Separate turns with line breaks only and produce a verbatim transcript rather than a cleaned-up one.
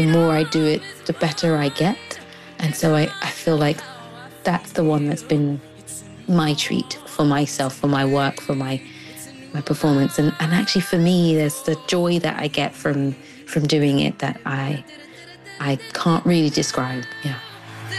the more I do it, the better I get. And so I, I feel like that's the one that's been my treat for myself, for my work, for my my performance. And, and actually for me, there's the joy that I get from from doing it that I I can't really describe. Yeah.